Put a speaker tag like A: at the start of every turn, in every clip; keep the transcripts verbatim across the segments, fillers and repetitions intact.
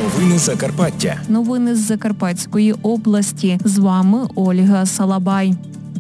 A: Новини Закарпаття.
B: Новини з Закарпатської області. З вами Ольга Салабай.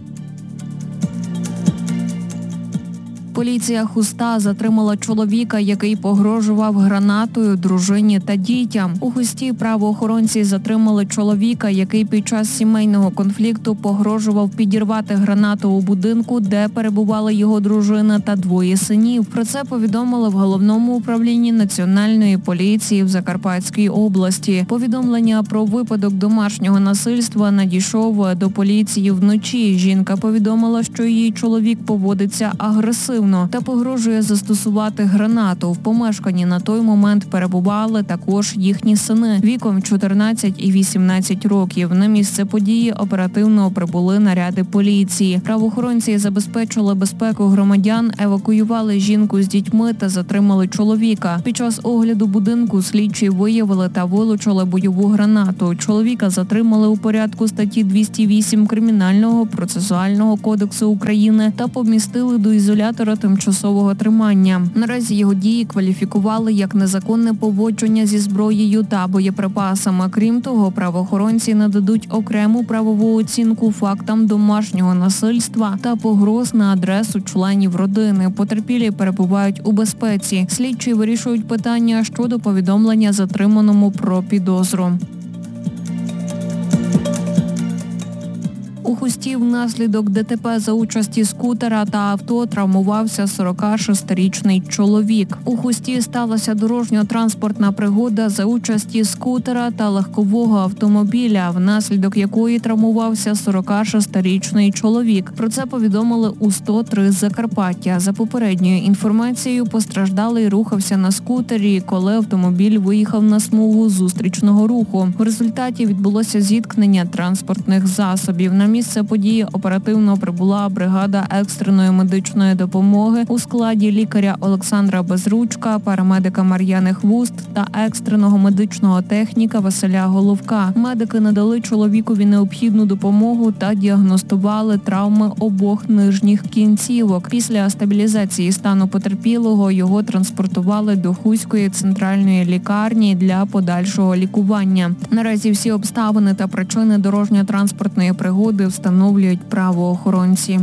B: Поліція Хуста затримала чоловіка, який погрожував гранатою дружині та дітям. У Хусті правоохоронці затримали чоловіка, який під час сімейного конфлікту погрожував підірвати гранату у будинку, де перебували його дружина та двоє синів. Про це повідомили в Головному управлінні Національної поліції в Закарпатській області. Повідомлення про випадок домашнього насильства надійшов до поліції вночі. Жінка повідомила, що її чоловік поводиться агресивно та погрожує застосувати гранату. В помешканні на той момент перебували також їхні сини віком чотирнадцять і вісімнадцять років. На місце події оперативно прибули наряди поліції. Правоохоронці забезпечили безпеку громадян, евакуювали жінку з дітьми та затримали чоловіка. Під час огляду будинку слідчі виявили та вилучили бойову гранату. Чоловіка затримали у порядку статті двісті вісім Кримінального процесуального кодексу України та помістили до ізолятора тимчасового тримання. Наразі його дії кваліфікували як незаконне поводження зі зброєю та боєприпасами. Крім того, правоохоронці нададуть окрему правову оцінку фактам домашнього насильства та погроз на адресу членів родини. Потерпілі перебувають у безпеці. Слідчі вирішують питання щодо повідомлення затриманому про підозру. У Хусті внаслідок ДТП за участі скутера та авто травмувався сорокашестирічний чоловік. У Хусті сталася дорожньо-транспортна пригода за участі скутера та легкового автомобіля, внаслідок якої травмувався сорокашестирічний чоловік. Про це повідомили у сто три Закарпаття. За попередньою інформацією, постраждалий рухався на скутері, коли автомобіль виїхав на смугу зустрічного руху. В результаті відбулося зіткнення транспортних засобів. На місце події оперативно прибула бригада екстреної медичної допомоги у складі лікаря Олександра Безручка, парамедика Мар'яни Хвуст та екстреного медичного техніка Василя Головка. Медики надали чоловікові необхідну допомогу та діагностували травми обох нижніх кінцівок. Після стабілізації стану потерпілого його транспортували до Хуської центральної лікарні для подальшого лікування. Наразі всі обставини та причини дорожньо-транспортної пригоди встановлюють правоохоронці.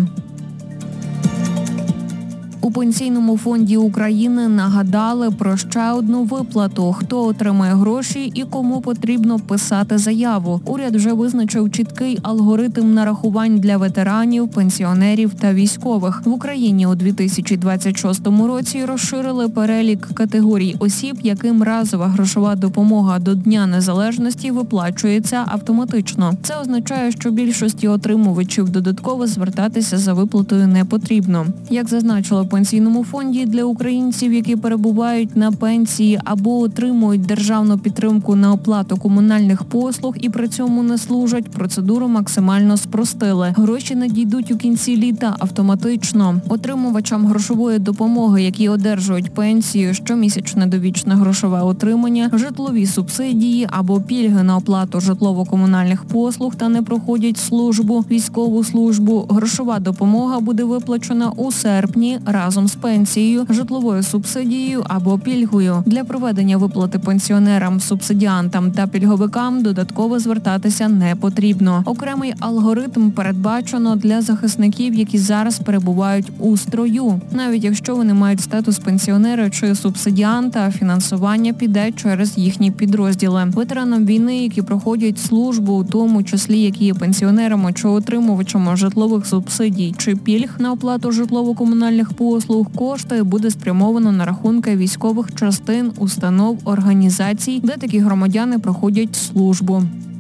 B: У Пенсійному фонді України нагадали про ще одну виплату. Хто отримає гроші і кому потрібно писати заяву. Уряд вже визначив чіткий алгоритм нарахувань для ветеранів, пенсіонерів та військових. В Україні у дві тисячі двадцять шостому році розширили перелік категорій осіб, яким разова грошова допомога до Дня Незалежності виплачується автоматично. Це означає, що більшості отримувачів додатково звертатися за виплатою не потрібно. Як зазначили в Пенсійному фонді, для українців, які перебувають на пенсії або отримують державну підтримку на оплату комунальних послуг і при цьому не служать, процедуру максимально спростили. Гроші надійдуть у кінці літа автоматично. Отримувачам грошової допомоги, які одержують пенсію, щомісячне довічне грошове отримання, житлові субсидії або пільги на оплату житлово-комунальних послуг та не проходять службу, військову службу, грошова допомога буде виплачена у серпні разом з пенсією, житловою субсидією або пільгою. Для проведення виплати пенсіонерам, субсидіантам та пільговикам додатково звертатися не потрібно. Окремий алгоритм передбачено для захисників, які зараз перебувають у строю. Навіть якщо вони мають статус пенсіонера чи субсидіанта, фінансування піде через їхні підрозділи. Ветеранам війни, які проходять службу, у тому числі які є пенсіонерами чи отримувачами житлових субсидій чи пільг на оплату житлово-комунальних послуг, кошти буде спрямовано на рахунки військових частин, установ, організацій, де такі громадяни проходять службу.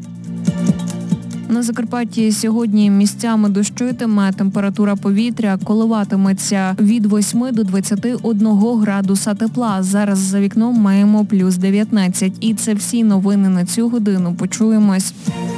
B: На Закарпатті сьогодні місцями дощитиме, температура повітря коливатиметься від восьми до двадцяти одного градуса тепла. Зараз за вікном маємо плюс дев'ятнадцять. І це всі новини на цю годину. Почуємось.